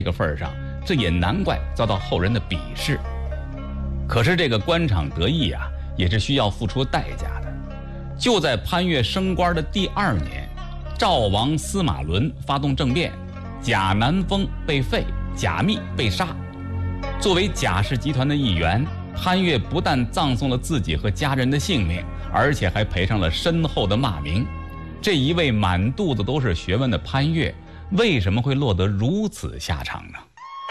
这个份儿上，这也难怪遭到后人的鄙视。可是这个官场得意啊，也是需要付出代价的。就在潘岳升官的第2年，赵王司马伦发动政变，贾南风被废，贾密被杀。作为贾氏集团的一员，潘岳不但葬送了自己和家人的性命，而且还赔上了深厚的骂名。这一位满肚子都是学问的潘岳，为什么会落得如此下场呢？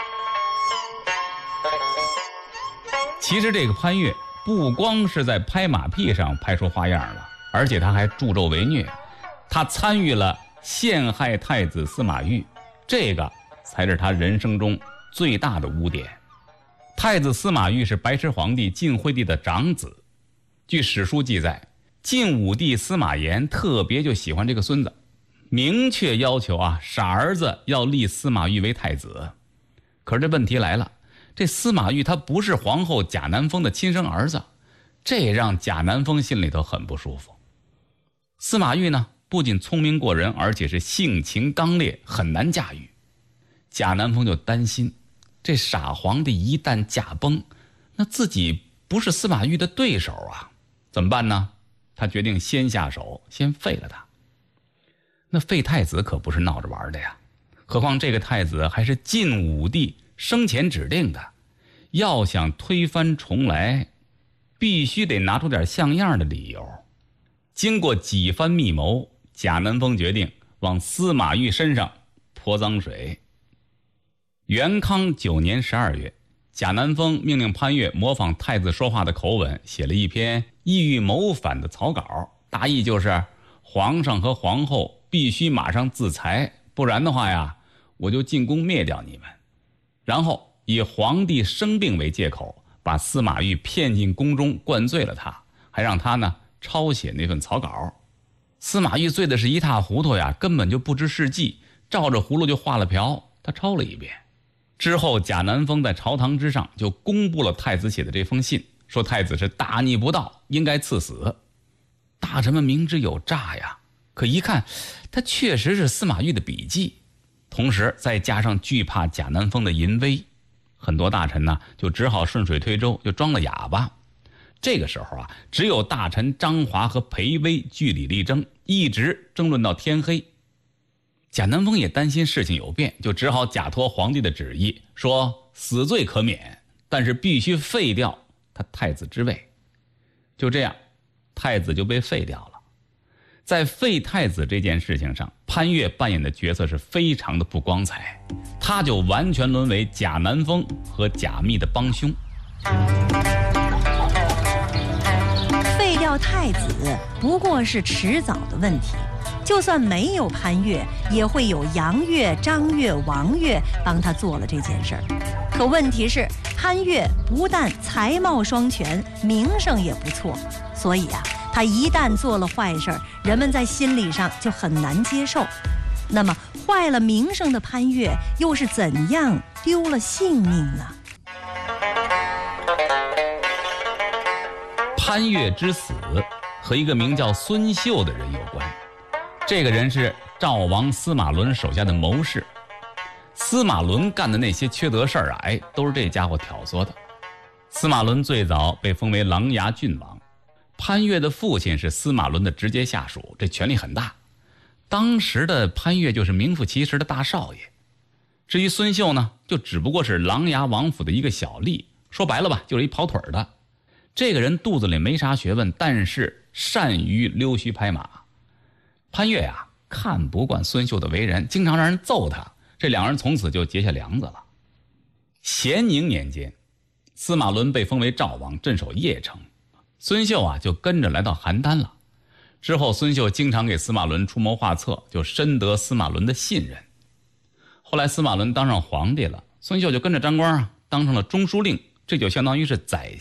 其实这个潘岳不光是在拍马屁上拍出花样了，而且他还助纣为虐，他参与了陷害太子司马懿，这个才是他人生中最大的污点。太子司马懿是白池皇帝晋惠帝的长子，据史书记载，晋武帝司马炎特别就喜欢这个孙子，明确要求傻儿子要立司马懿为太子。可是这问题来了，这司马懿他不是皇后贾南风的亲生儿子，这让贾南风心里头很不舒服。司马懿呢，不仅聪明过人，而且是性情刚烈，很难驾驭。贾南风就担心，这傻皇帝一旦驾崩，那自己不是司马懿的对手啊，怎么办呢？他决定先下手，先废了他。那废太子可不是闹着玩的呀，何况这个太子还是晋武帝生前指定的，要想推翻重来，必须得拿出点像样的理由。经过几番密谋，贾南风决定往司马懿身上泼脏水。元康9年12月，贾南风命令潘岳模仿太子说话的口吻，写了一篇意欲谋反的草稿，大意就是皇上和皇后必须马上自裁，不然的话呀，我就进宫灭掉你们。然后以皇帝生病为借口，把司马懿骗进宫中，灌醉了他，还让他呢抄写那份草稿。司马懿醉的是一塌糊涂呀，根本就不知是计，照着葫芦就画了瓢，他抄了一遍。之后贾南风在朝堂之上就公布了太子写的这封信，说太子是大逆不道，应该赐死。大臣们明知有诈呀，可一看他确实是司马懿的笔记，同时再加上惧怕贾南风的淫威，很多大臣呢就只好顺水推舟，就装了哑巴。这个时候只有大臣张华和裴威据理力争，一直争论到天黑。贾南风也担心事情有变，就只好假托皇帝的旨意，说死罪可免，但是必须废掉他太子之位。就这样，太子就被废掉了。在废太子这件事情上，潘岳扮演的角色是非常的不光彩，他就完全沦为贾南风和贾密的帮凶。 废掉太子不过是迟早的问题，就算没有潘岳，也会有杨岳、张岳、王岳帮他做了这件事儿。可问题是，潘岳不但才貌双全，名声也不错，所以他一旦做了坏事，人们在心理上就很难接受。那么坏了名声的潘岳又是怎样丢了性命呢？ 潘岳之死和一个名叫孙秀的人有关。这个人是赵王司马伦手下的谋士，司马伦干的那些缺德事儿都是这家伙挑唆的。司马伦最早被封为琅琊郡王，潘岳的父亲是司马伦的直接下属，这权力很大。当时的潘岳就是名副其实的大少爷。至于孙秀呢，就只不过是琅琊王府的一个小吏，说白了吧，就是一跑腿的。这个人肚子里没啥学问，但是善于溜须拍马。潘岳看不惯孙秀的为人，经常让人揍他，这两人从此就结下梁子了。咸宁年间，司马伦被封为赵王，镇守邺城，孙秀就跟着来到邯郸了。之后孙秀经常给司马伦出谋划策，就深得司马伦的信任。后来司马伦当上皇帝了，孙秀就跟着沾光当上了中书令，这就相当于是宰相。